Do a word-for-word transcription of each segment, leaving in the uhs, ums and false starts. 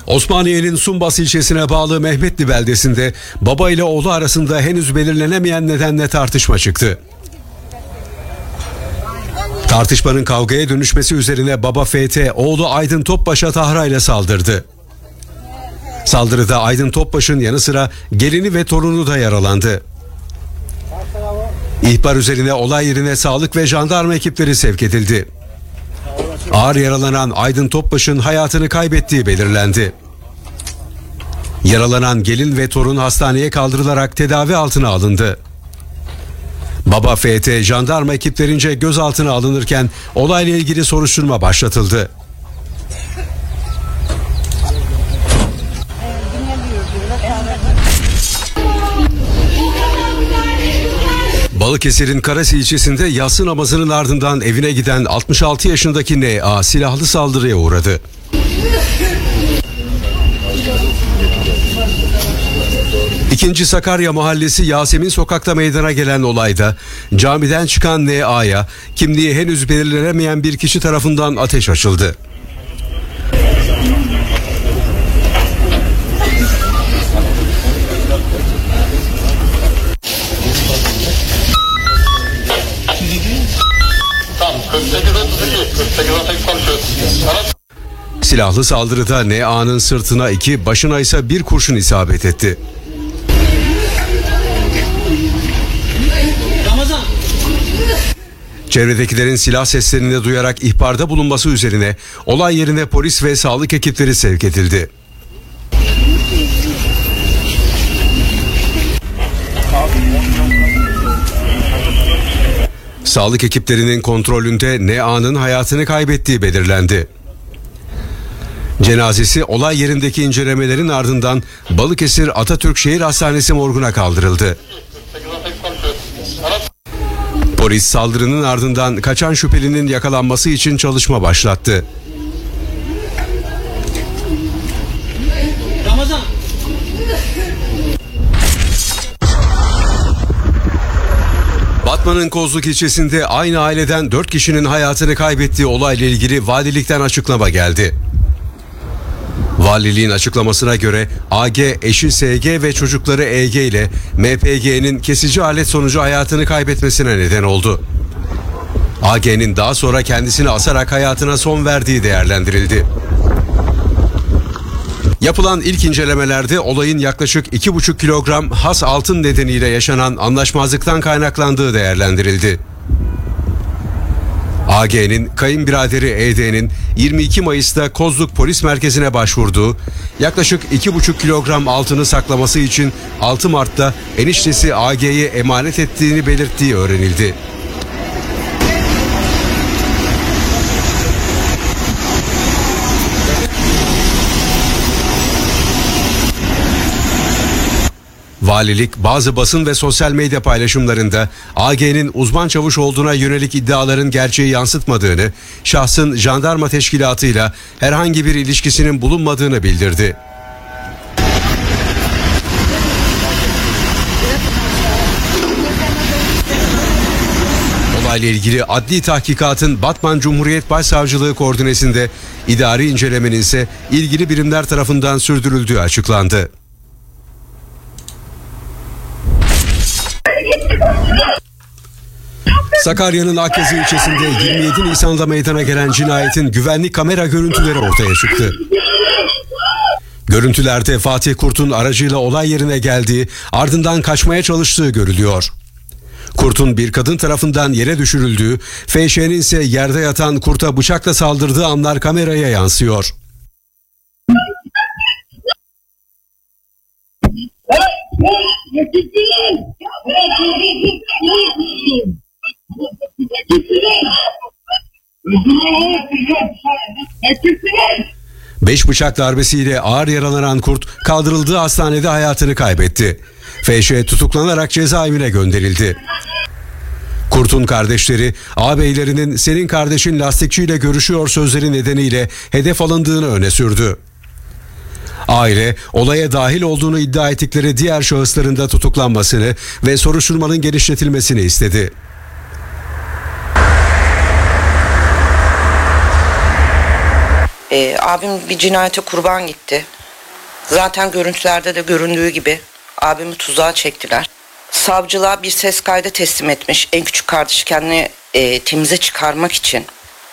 Osmaniye'nin Sumbas ilçesine bağlı Mehmetli beldesinde baba ile oğlu arasında henüz belirlenemeyen nedenle tartışma çıktı. Tartışmanın kavgaya dönüşmesi üzerine baba F T oğlu Aydın Topbaş'a tahrayla saldırdı. Saldırıda Aydın Topbaş'ın yanı sıra gelini ve torunu da yaralandı. İhbar üzerine olay yerine sağlık ve jandarma ekipleri sevk edildi. Ağır yaralanan Aydın Topbaş'ın hayatını kaybettiği belirlendi. Yaralanan gelin ve torun hastaneye kaldırılarak tedavi altına alındı. Baba F T jandarma ekiplerince gözaltına alınırken olayla ilgili soruşturma başlatıldı. Balıkesir'in Karasi ilçesinde yatsı namazının ardından evine giden altmış altı yaşındaki N A silahlı saldırıya uğradı. İkinci Sakarya Mahallesi Yasemin Sokak'ta meydana gelen olayda camiden çıkan N A'ya kimliği henüz belirlenemeyen bir kişi tarafından ateş açıldı. Silahlı saldırıda N A'nın sırtına iki, başına ise bir kurşun isabet etti. Çevredekilerin silah seslerini de duyarak ihbarda bulunması üzerine olay yerine polis ve sağlık ekipleri sevk edildi. Sağlık ekiplerinin kontrolünde N A'nın hayatını kaybettiği belirlendi. Cenazesi olay yerindeki incelemelerin ardından Balıkesir Atatürk Şehir Hastanesi morguna kaldırıldı. Polis saldırının ardından kaçan şüphelinin yakalanması için çalışma başlattı. Ramazan. Batman'ın Kozluk ilçesinde aynı aileden dört kişinin hayatını kaybettiği olayla ilgili valilikten açıklama geldi. Valiliğin açıklamasına göre A G eşi S G ve çocukları E G ile M P G'nin kesici alet sonucu hayatını kaybetmesine neden oldu. A G'nin daha sonra kendisini asarak hayatına son verdiği değerlendirildi. Yapılan ilk incelemelerde olayın yaklaşık iki buçuk kilogram has altın nedeniyle yaşanan anlaşmazlıktan kaynaklandığı değerlendirildi. A G'nin kayınbiraderi E D'nin yirmi iki Mayıs'ta Kozluk Polis Merkezi'ne başvurduğu, yaklaşık iki buçuk kilogram altını saklaması için altı Mart'ta eniştesi A G'ye emanet ettiğini belirttiği öğrenildi. Valilik bazı basın ve sosyal medya paylaşımlarında A G'nin uzman çavuş olduğuna yönelik iddiaların gerçeği yansıtmadığını, şahsın jandarma teşkilatıyla herhangi bir ilişkisinin bulunmadığını bildirdi. Olayla ilgili adli tahkikatın Batman Cumhuriyet Başsavcılığı koordinesinde idari incelemenin ise ilgili birimler tarafından sürdürüldüğü açıklandı. Sakarya'nın Akyazı ilçesinde yirmi yedi Nisan'da meydana gelen cinayetin güvenlik kamera görüntüleri ortaya çıktı. Görüntülerde Fatih Kurt'un aracıyla olay yerine geldiği, ardından kaçmaya çalıştığı görülüyor. Kurt'un bir kadın tarafından yere düşürüldüğü, F Ş'nin ise yerde yatan Kurt'a bıçakla saldırdığı anlar kameraya yansıyor. Beş bıçak darbesiyle ağır yaralanan Kurt kaldırıldığı hastanede hayatını kaybetti. F Ş tutuklanarak cezaevine gönderildi. Kurt'un kardeşleri ağabeylerinin "senin kardeşin lastikçiyle görüşüyor" sözleri nedeniyle hedef alındığını öne sürdü. Aile olaya dahil olduğunu iddia ettikleri diğer şahısların da tutuklanmasını ve soruşturmanın genişletilmesini istedi. Ee, abim bir cinayete kurban gitti. Zaten görüntülerde de göründüğü gibi abimi tuzağa çektiler. Savcılığa bir ses kaydı teslim etmiş. En küçük kardeşi kendini e, temize çıkarmak için.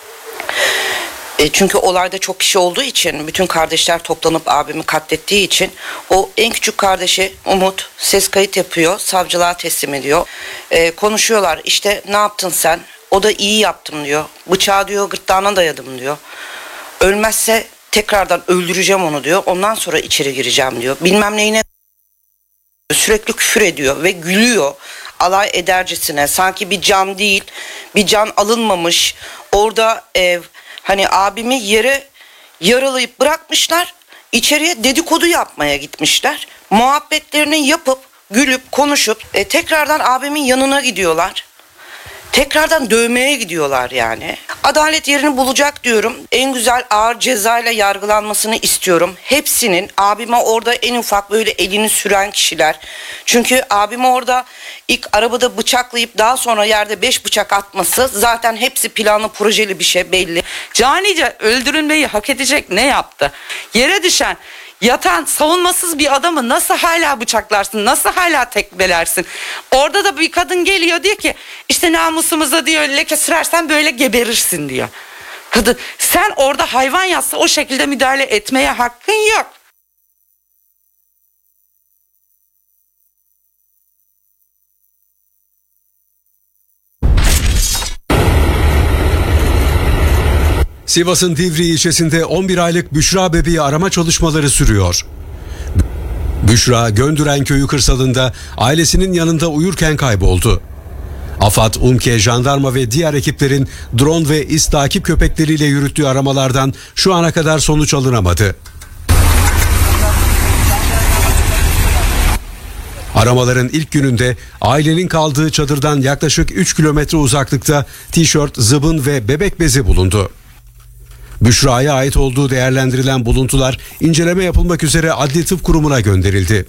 E, çünkü olayda çok kişi olduğu için, bütün kardeşler toplanıp abimi katlettiği için o en küçük kardeşi Umut ses kayıt yapıyor, savcılığa teslim ediyor. E, konuşuyorlar, işte ne yaptın sen? O da iyi yaptım diyor. Bıçağı diyor gırtlağına dayadım diyor. Ölmezse tekrardan öldüreceğim onu diyor. Ondan sonra içeri gireceğim diyor. Bilmem neyine sürekli küfür ediyor ve gülüyor alay edercesine. Sanki bir can değil, bir can alınmamış. Orada e, hani abimi yere yaralayıp bırakmışlar. İçeriye dedikodu yapmaya gitmişler. Muhabbetlerini yapıp gülüp konuşup e, tekrardan abimin yanına gidiyorlar. Tekrardan dövmeye gidiyorlar yani. Adalet yerini bulacak diyorum. En güzel ağır cezayla yargılanmasını istiyorum. Hepsinin, abime orada en ufak böyle elini süren kişiler. Çünkü abime orada ilk arabada bıçaklayıp daha sonra yerde beş bıçak atması zaten hepsi planlı projeli bir şey belli. Canice öldürülmeyi hak edecek ne yaptı? Yere düşen, yatan, savunmasız bir adamı nasıl hala bıçaklarsın, nasıl hala tekmelersin? Orada da bir kadın geliyor diyor ki işte namusumuza diyor leke sürersen böyle geberirsin diyor. Kadın, sen orada hayvan yatsa o şekilde müdahale etmeye hakkın yok. Sivas'ın Divriği ilçesinde on bir aylık Büşra bebeği arama çalışmaları sürüyor. Büşra, Göndüren köyü kırsalında ailesinin yanında uyurken kayboldu. AFAD, UMKE, jandarma ve diğer ekiplerin drone ve iz takip köpekleriyle yürüttüğü aramalardan şu ana kadar sonuç alınamadı. Aramaların ilk gününde ailenin kaldığı çadırdan yaklaşık üç kilometre uzaklıkta tişört, zıbın ve bebek bezi bulundu. Büşra'ya ait olduğu değerlendirilen buluntular inceleme yapılmak üzere Adli Tıp Kurumu'na gönderildi.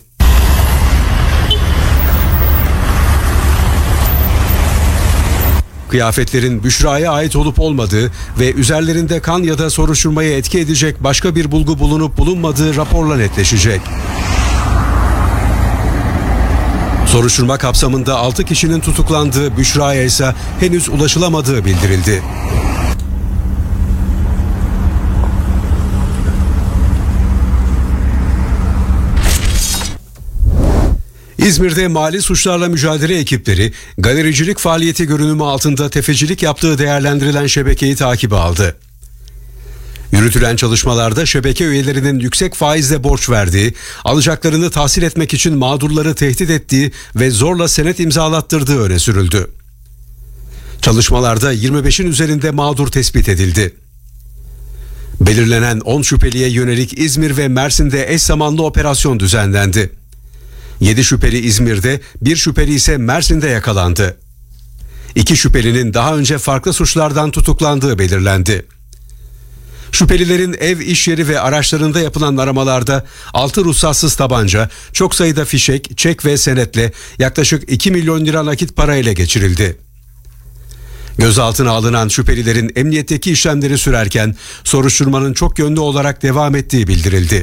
Kıyafetlerin Büşra'ya ait olup olmadığı ve üzerlerinde kan ya da soruşturmaya etki edecek başka bir bulgu bulunup bulunmadığı raporla netleşecek. Soruşturma kapsamında altı kişinin tutuklandığı, Büşra'ya ise henüz ulaşılamadığı bildirildi. İzmir'de mali suçlarla mücadele ekipleri galericilik faaliyeti görünümü altında tefecilik yaptığı değerlendirilen şebekeyi takibe aldı. Yürütülen çalışmalarda şebeke üyelerinin yüksek faizle borç verdiği, alacaklarını tahsil etmek için mağdurları tehdit ettiği ve zorla senet imzalattırdığı öne sürüldü. Çalışmalarda yirmi beşin üzerinde mağdur tespit edildi. Belirlenen on şüpheliye yönelik İzmir ve Mersin'de eş zamanlı operasyon düzenlendi. yedi şüpheli İzmir'de, bir şüpheli ise Mersin'de yakalandı. İki şüphelinin daha önce farklı suçlardan tutuklandığı belirlendi. Şüphelilerin ev, iş yeri ve araçlarında yapılan aramalarda altı ruhsatsız tabanca, çok sayıda fişek, çek ve senetle yaklaşık iki milyon lira nakit para ele geçirildi. Gözaltına alınan şüphelilerin emniyetteki işlemleri sürerken soruşturmanın çok yönlü olarak devam ettiği bildirildi.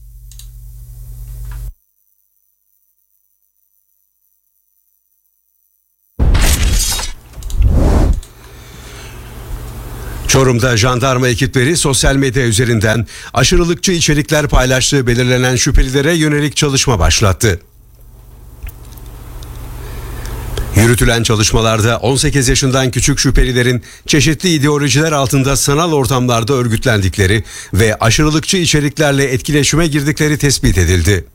Çorum'da jandarma ekipleri sosyal medya üzerinden aşırılıkçı içerikler paylaştığı belirlenen şüphelilere yönelik çalışma başlattı. Yürütülen çalışmalarda on sekiz yaşından küçük şüphelilerin çeşitli ideolojiler altında sanal ortamlarda örgütlendikleri ve aşırılıkçı içeriklerle etkileşime girdikleri tespit edildi.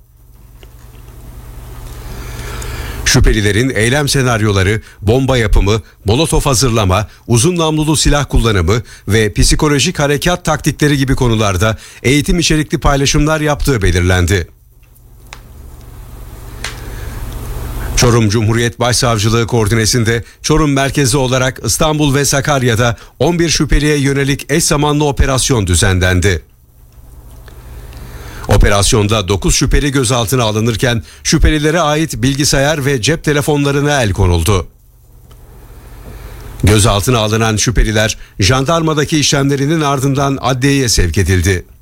Şüphelilerin eylem senaryoları, bomba yapımı, molotof hazırlama, uzun namlulu silah kullanımı ve psikolojik harekat taktikleri gibi konularda eğitim içerikli paylaşımlar yaptığı belirlendi. Çorum Cumhuriyet Başsavcılığı koordinesinde Çorum merkezi olarak İstanbul ve Sakarya'da on bir şüpheliye yönelik eş zamanlı operasyon düzenlendi. Operasyonda dokuz şüpheli gözaltına alınırken şüphelilere ait bilgisayar ve cep telefonlarına el konuldu. Gözaltına alınan şüpheliler jandarmadaki işlemlerinin ardından adliyeye sevk edildi.